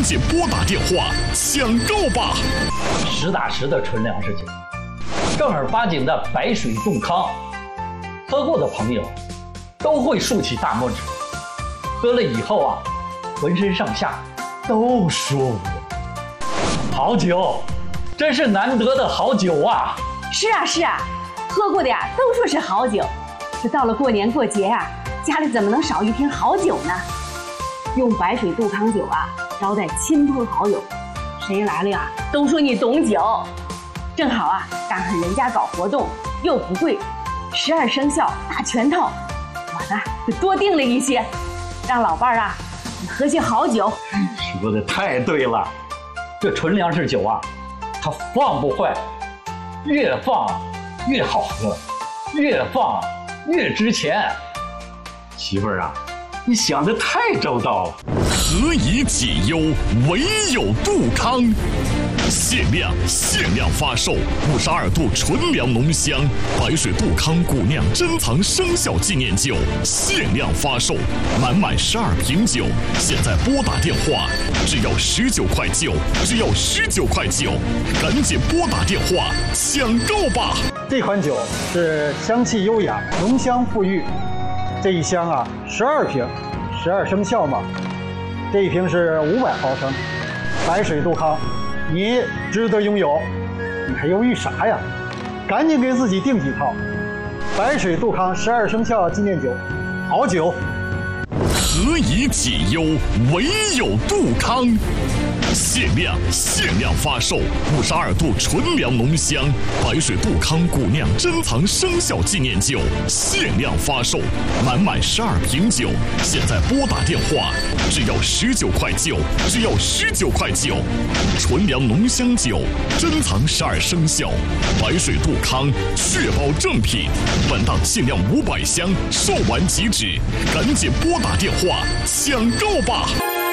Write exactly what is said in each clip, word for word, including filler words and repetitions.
赶紧拨打电话抢购吧！ 实打实的纯粮食酒，正儿八经的白水杜康，喝过的朋友都会竖起大拇指，喝了以后啊，浑身上下都舒服。好酒，真是难得的好酒啊！ 是啊是啊，喝过的呀都说是好酒，这到了过年过节呀、啊，家里怎么能少一瓶好酒呢？用白水杜康酒啊招待亲朋好友，谁来了呀都说你懂酒。正好啊赶上人家搞活动又不贵，十二生肖大全套，我呢就多订了一些，让老伴儿啊喝些好酒。 说的太对了，这纯粮食酒啊，它放不坏，越放越好喝，越放越值钱。媳妇儿啊，你想的太周到了。 何以解忧，唯有杜康。限量限量发售五十二度纯粮浓香白水杜康古酿珍藏生肖纪念酒，限量发售，满满十二瓶酒，现在拨打电话，只要十九块九，只要十九块九，赶紧拨打电话抢购吧！ 这款酒是香气优雅，浓香馥郁。这一箱啊，十二瓶，十二生肖嘛。这一瓶是五百毫升，白水杜康，你值得拥有，你还犹豫啥呀？赶紧给自己订几套。白水杜康十二生肖纪念酒，好酒。 何以解忧，唯有杜康。限量限量发售五十二度纯粮浓香白水杜康古酿珍藏生肖纪念酒，限量发售，满满十二瓶酒，现在拨打电话，只要十九块九，只要十九块九，纯粮浓香酒，珍藏十二生肖，白水杜康，确保正品。本档限量五百箱，售完即止，赶紧拨打电话抢购吧！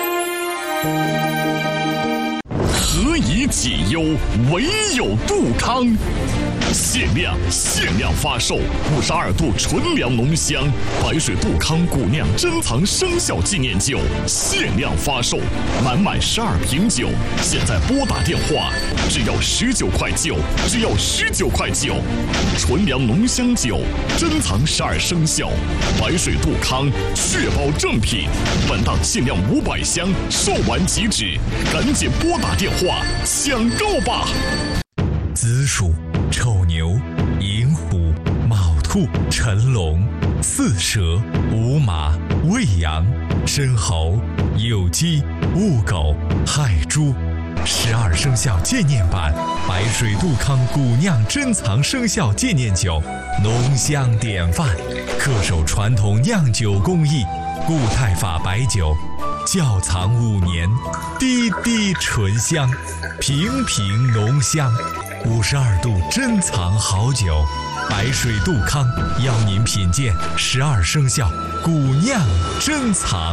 何以解忧，唯有杜康。限量限量发售五十二度纯粮浓香白水杜康古酿珍藏生肖纪念酒，限量发售，满满十二瓶酒，现在拨打电话，只要十九块九，只要十九块九，纯粮浓香酒，珍藏十二生肖，白水杜康，确保正品。本档限量五百箱，售完即止，赶紧拨打电话抢购吧！ 子鼠、丑牛、寅虎、卯兔、辰龙、巳蛇、午马、未羊、申猴、酉鸡、戊狗、亥猪。十二生肖纪念版白水杜康古酿珍藏生肖纪念酒，浓香典范，恪守传统酿酒工艺，固态法白酒，窖藏五年，滴滴醇香，瓶瓶浓香。五十二度珍藏好酒，白水杜康邀您品鉴十二生肖古酿珍藏。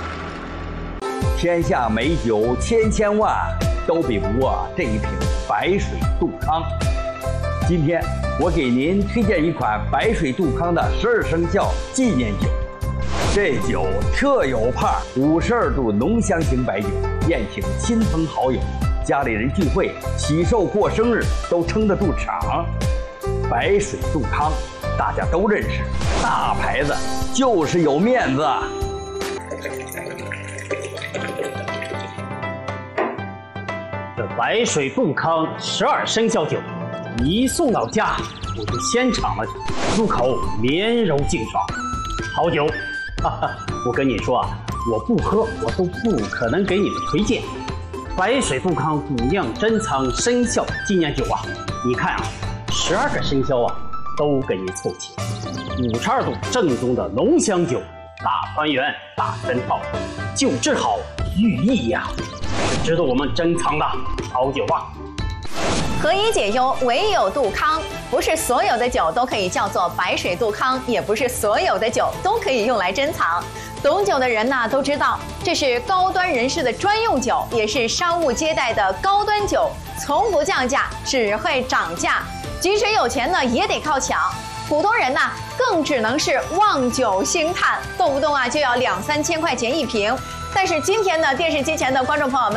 天下美酒千千万，都比不过这一瓶白水杜康。今天我给您推荐一款白水杜康的十二生肖纪念酒。这酒特有派，五十二度浓香型白酒，宴请亲朋好友，家里人聚会、喜寿过生日都撑得住场。白水杜康大家都认识，大牌子就是有面子。 这白水杜康十二生肖酒一送到家，我就先尝了，入口绵柔净爽，好酒。哈哈，我跟你说啊，我不喝我都不可能给你们推荐。白水杜康古酿珍藏生肖纪念酒啊，你看啊，十二个生肖啊都给你凑齐，五十二度正宗的浓香酒，大团圆大全套，酒质好寓意呀、啊，值得我们珍藏的好酒啊。 何以解忧，唯有杜康。不是所有的酒都可以叫做白水杜康，也不是所有的酒都可以用来珍藏。懂酒的人呢都知道，这是高端人士的专用酒，也是商务接待的高端酒，从不降价，只会涨价。即使有钱呢，也得靠抢。普通人呢，更只能是望酒兴叹，动不动啊就要两三千块钱一瓶。但是今天呢，电视机前的观众朋友们。